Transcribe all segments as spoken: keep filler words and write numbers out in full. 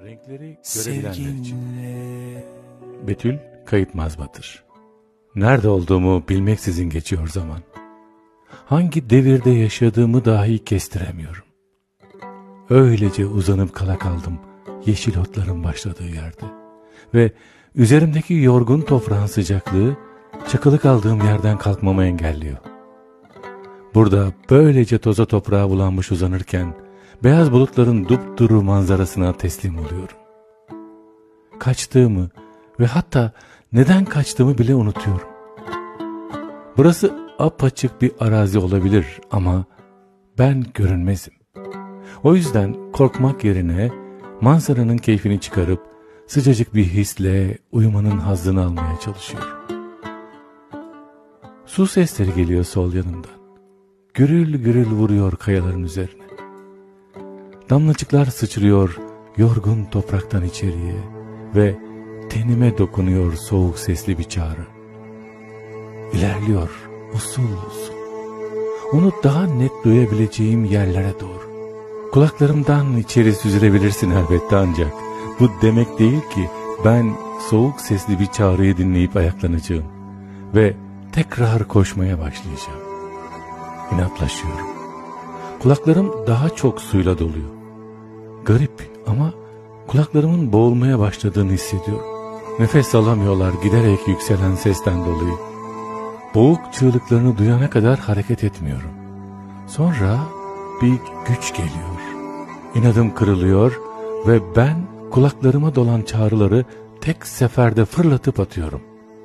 renkleri görebilenler için. Betül Kayıp Mazbatır. Nerede olduğumu bilmeksizin geçiyor zaman. Hangi devirde yaşadığımı dahi kestiremiyorum. Öylece uzanıp kala kaldım yeşil otların başladığı yerde. Ve üzerimdeki yorgun toprağın sıcaklığı çakılı kaldığım yerden kalkmamı engelliyor. Burada böylece toza toprağa bulanmış uzanırken beyaz bulutların dupduru manzarasına teslim oluyorum. Kaçtığımı ve hatta neden kaçtığımı bile unutuyorum. Burası apaçık bir arazi olabilir ama ben görünmezim. O yüzden korkmak yerine manzaranın keyfini çıkarıp sıcacık bir hisle uyumanın hazzını almaya çalışıyorum. Su sesleri geliyor sol yanımdan. Gürül gürül vuruyor kayaların üzerine. Damlacıklar sıçrıyor yorgun topraktan içeriye ve tenime dokunuyor soğuk sesli bir çağrı. İlerliyor usul usul. Onu daha net duyabileceğim yerlere doğru. Kulaklarımdan içeri süzülebilirsin elbette ancak bu demek değil ki ben soğuk sesli bir çağrıyı dinleyip ayaklanacağım ve tekrar koşmaya başlayacağım. İnatlaşıyorum. Kulaklarım daha çok suyla doluyor. Garip ama kulaklarımın boğulmaya başladığını hissediyorum. Nefes alamıyorlar giderek yükselen sesten dolayı. Boğuk çığlıklarını duyana kadar hareket etmiyorum. Sonra bir güç geliyor. İnadım kırılıyor ve ben kulaklarıma dolan çağrıları tek seferde fırlatıp atıyorum.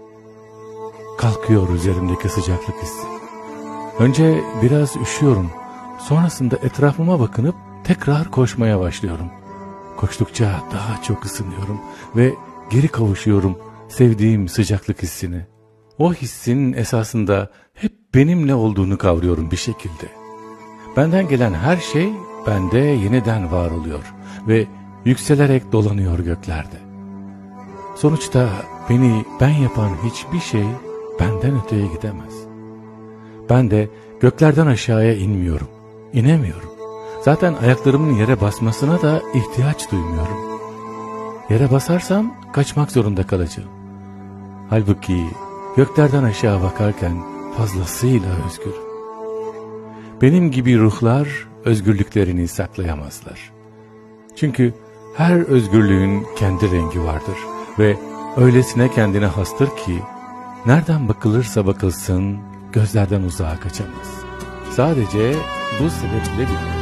Kalkıyor üzerimdeki sıcaklık hissi. Önce biraz üşüyorum. Sonrasında etrafıma bakınıp tekrar koşmaya başlıyorum. Koştukça daha çok ısınıyorum ve geri kavuşuyorum sevdiğim sıcaklık hissine. O hissin esasında hep benimle olduğunu kavruyorum bir şekilde. Benden gelen her şey bende yeniden var oluyor ve yükselerek dolanıyor göklerde. Sonuçta beni ben yapan hiçbir şey benden öteye gidemez. Ben de göklerden aşağıya inmiyorum, inemiyorum. Zaten ayaklarımın yere basmasına da ihtiyaç duymuyorum. Yere basarsam kaçmak zorunda kalacağım. Halbuki göklerden aşağı bakarken fazlasıyla özgürüm. Benim gibi ruhlar özgürlüklerini saklayamazlar. Çünkü her özgürlüğün kendi rengi vardır ve öylesine kendine hastır ki nereden bakılırsa bakılsın gözlerden uzağa kaçamaz. Sadece bu sebeple bir